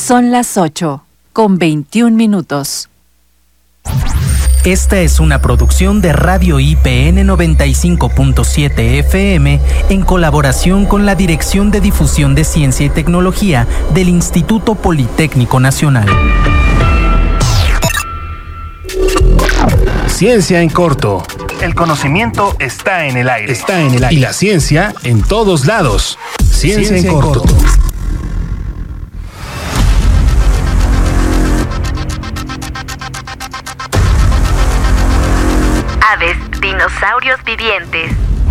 Son las 8:21. Esta es una producción de Radio IPN 95.7 FM en colaboración con la Dirección de Difusión de Ciencia y Tecnología del Instituto Politécnico Nacional. Ciencia en corto. El conocimiento está en el aire. Está en el aire. Y la ciencia en todos lados. Ciencia en corto. Aves, dinosaurios vivientes.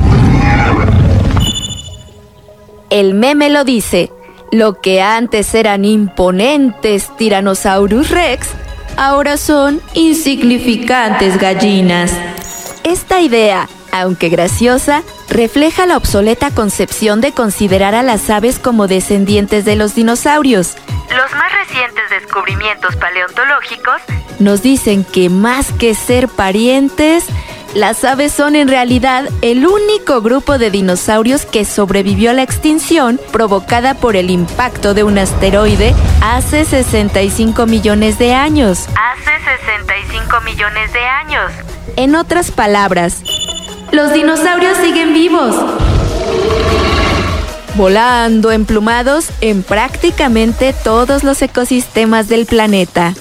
El meme lo dice. Lo que antes eran imponentes Tyrannosaurus Rex, ahora son insignificantes gallinas. Esta idea, aunque graciosa, refleja la obsoleta concepción de considerar a las aves como descendientes de los dinosaurios. Los más recientes descubrimientos paleontológicos nos dicen que más que ser parientes, las aves son en realidad el único grupo de dinosaurios que sobrevivió a la extinción provocada por el impacto de un asteroide hace 65 millones de años. En otras palabras, los dinosaurios siguen vivos, volando emplumados en prácticamente todos los ecosistemas del planeta.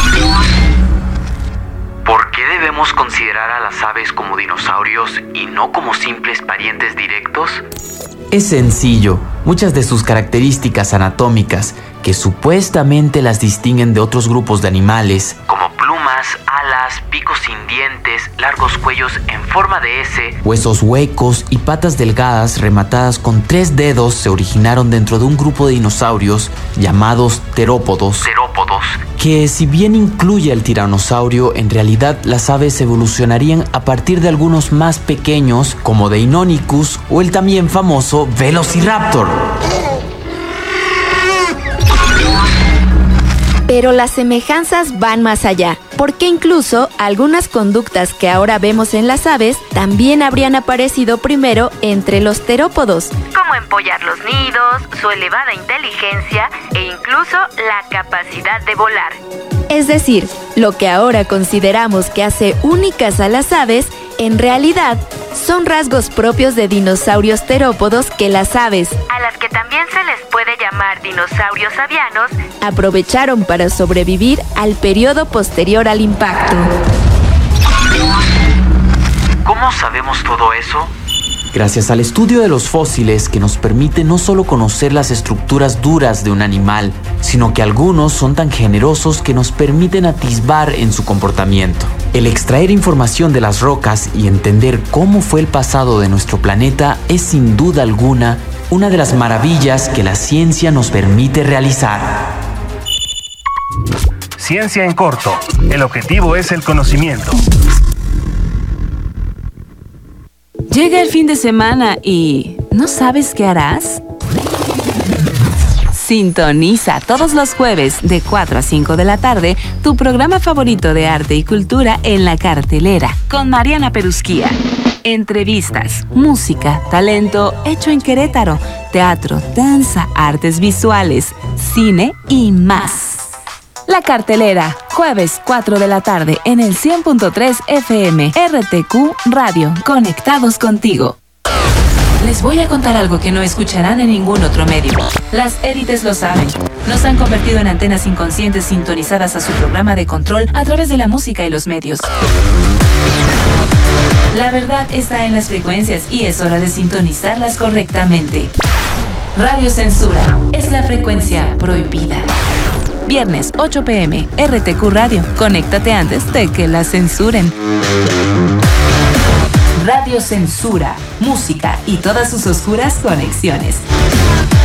¿Por qué debemos considerar a las aves como dinosaurios y no como simples parientes directos? Es sencillo. Muchas de sus características anatómicas, que supuestamente las distinguen de otros grupos de animales, como plumas, alas, picos sin dientes, largos cuellos en forma de S, huesos huecos y patas delgadas rematadas con 3 dedos, se originaron dentro de un grupo de dinosaurios llamados terópodos, que si bien incluye al tiranosaurio, en realidad las aves evolucionarían a partir de algunos más pequeños como Deinonychus o el también famoso Velociraptor. Pero las semejanzas van más allá, porque incluso algunas conductas que ahora vemos en las aves también habrían aparecido primero entre los terópodos, como empollar los nidos, su elevada inteligencia e incluso la capacidad de volar. Es decir, lo que ahora consideramos que hace únicas a las aves, en realidad son rasgos propios de dinosaurios terópodos que las aves, a las que también se les puede llamar dinosaurios avianos, aprovecharon para sobrevivir al periodo posterior al impacto. ¿Cómo sabemos todo eso? Gracias al estudio de los fósiles, que nos permite no solo conocer las estructuras duras de un animal, sino que algunos son tan generosos que nos permiten atisbar en su comportamiento. El extraer información de las rocas y entender cómo fue el pasado de nuestro planeta es sin duda alguna una de las maravillas que la ciencia nos permite realizar. Ciencia en corto. El objetivo es el conocimiento. Llega el fin de semana y ¿no sabes qué harás? Sintoniza todos los jueves de 4 a 5 de la tarde tu programa favorito de arte y cultura en La Cartelera con Mariana Perusquía. Entrevistas, música, talento hecho en Querétaro, teatro, danza, artes visuales, cine y más. La Cartelera, jueves 4 de la tarde en el 100.3 FM, RTQ Radio, conectados contigo. Les voy a contar algo que no escucharán en ningún otro medio. Las élites lo saben. Nos han convertido en antenas inconscientes sintonizadas a su programa de control a través de la música y los medios. La verdad está en las frecuencias y es hora de sintonizarlas correctamente. Radio Censura es la frecuencia prohibida. Viernes 8 p.m. RTQ Radio. Conéctate antes de que la censuren. Radio Censura, música y todas sus oscuras conexiones.